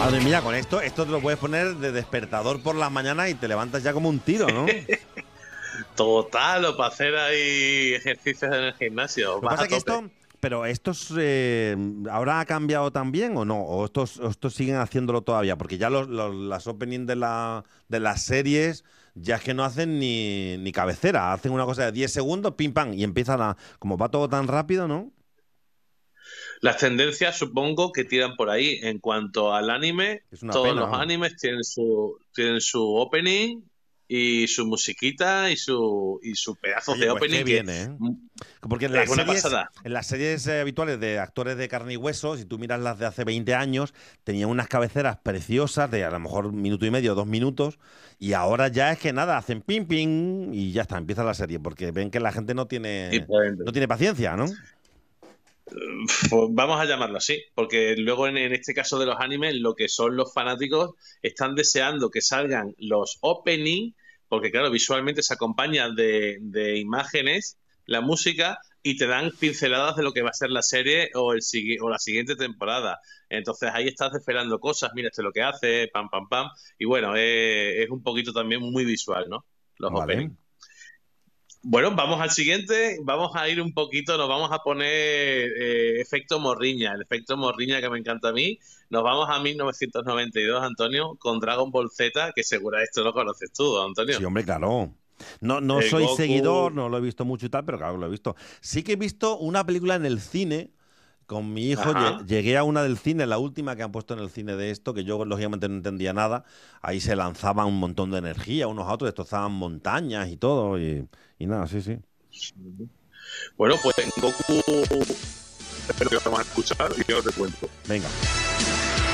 Madre mía, con esto te lo puedes poner de despertador por las mañanas y te levantas ya como un tiro, ¿no? Total, o para hacer ahí ejercicios en el gimnasio, Lo que vas pasa a es que tope. pero estos, ¿ahora ha cambiado también o no? ¿O estos siguen haciéndolo todavía? Porque ya las openings de las series ya es que no hacen ni cabecera. Hacen una cosa de 10 segundos, pim, pam, y empiezan a... Como va todo tan rápido, ¿no? Las tendencias supongo que tiran por ahí. En cuanto al anime, Es una todos pena, los vamos. animes tienen su opening y su musiquita y su pedazos Oye, de pues qué opening que bien, ¿eh? Porque en es las una series, pasada. en las series habituales de actores de carne y hueso, si tú miras las de hace 20 años, tenían unas cabeceras preciosas de a lo mejor 1 minuto y medio, 2 minutos, y ahora ya es que nada, hacen ping ping y ya está, empieza la serie, porque ven que la gente no Y tiene, por dentro. no tiene paciencia, ¿no? Pues vamos a llamarlo así, porque luego en este caso de los animes, lo que son los fanáticos están deseando que salgan los opening, porque claro, visualmente se acompaña de imágenes, la música, y te dan pinceladas de lo que va a ser la serie o la siguiente temporada. Entonces ahí estás esperando cosas, mira, esto es lo que hace, pam, pam, pam, y bueno, es un poquito también muy visual, ¿no? Los opening. Vale. Bueno, vamos al siguiente, vamos a ir un poquito, nos vamos a poner efecto morriña, el efecto morriña que me encanta a mí. Nos vamos a 1992, Antonio, con Dragon Ball Z, que seguro esto lo conoces tú, Sí, Antonio. hombre, claro. No El soy seguidor, Goku. no lo he visto mucho y tal, pero claro que lo he visto. Sí que he visto una película en el cine. Con mi hijo Ajá. llegué a una del cine, la última que han puesto en el cine de esto, que yo lógicamente no entendía nada. Ahí se lanzaba un montón de energía unos a otros, destrozaban montañas y todo. Y nada, sí, sí. Bueno, pues en Goku es lo que vamos a escuchar y yo te cuento. Venga.